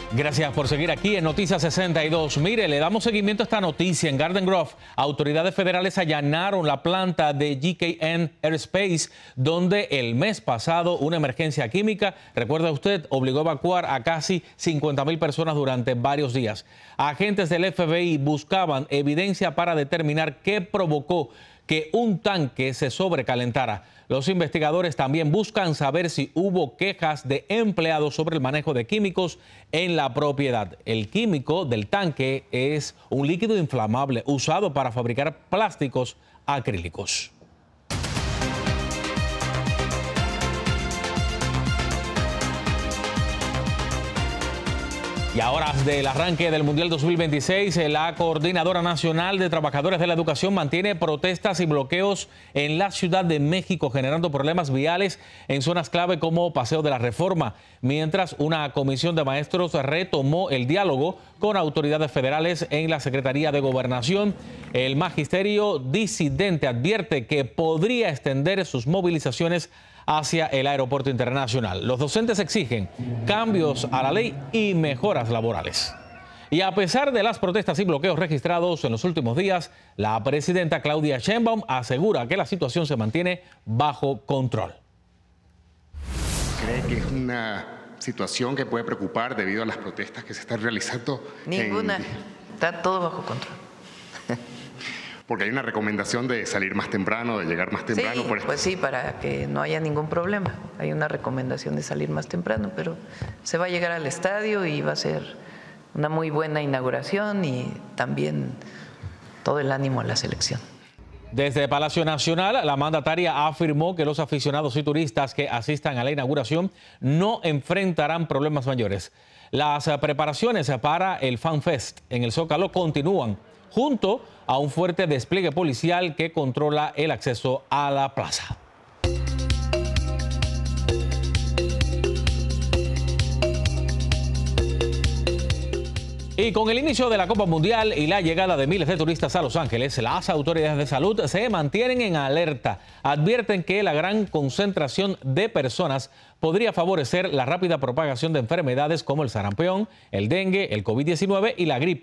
Gracias por seguir aquí en Noticias 62. Mire, le damos seguimiento a esta noticia. En Garden Grove, autoridades federales allanaron la planta de GKN Aerospace, donde el mes pasado una emergencia química, recuerda usted, obligó a evacuar a casi 50,000 personas durante varios días. Agentes del FBI buscaban evidencia para determinar qué provocó que un tanque se sobrecalentara. Los investigadores también buscan saber si hubo quejas de empleados sobre el manejo de químicos en la propiedad. El químico del tanque es un líquido inflamable usado para fabricar plásticos acrílicos. Y ahora, del arranque del Mundial 2026, la Coordinadora Nacional de Trabajadores de la Educación mantiene protestas y bloqueos en la Ciudad de México, generando problemas viales en zonas clave como Paseo de la Reforma, mientras una comisión de maestros retomó el diálogo con autoridades federales en la Secretaría de Gobernación. El magisterio disidente advierte que podría extender sus movilizaciones hacia el aeropuerto internacional. Los docentes exigen cambios a la ley y mejoras laborales. Y a pesar de las protestas y bloqueos registrados en los últimos días, la presidenta Claudia Sheinbaum asegura que la situación se mantiene bajo control. ¿Cree que es una situación que puede preocupar debido a las protestas que se están realizando? Ninguna. Está todo bajo control. Porque hay una recomendación de salir más temprano, de llegar más temprano. Sí, pues sí, para que no haya ningún problema. Hay una recomendación de salir más temprano, pero se va a llegar al estadio y va a ser una muy buena inauguración y también todo el ánimo a la selección. Desde Palacio Nacional, la mandataria afirmó que los aficionados y turistas que asistan a la inauguración no enfrentarán problemas mayores. Las preparaciones para el Fan Fest en el Zócalo continúan, junto a un fuerte despliegue policial que controla el acceso a la plaza. Y con el inicio de la Copa Mundial y la llegada de miles de turistas a Los Ángeles, las autoridades de salud se mantienen en alerta. Advierten que la gran concentración de personas podría favorecer la rápida propagación de enfermedades como el sarampión, el dengue, el COVID-19 y la gripe.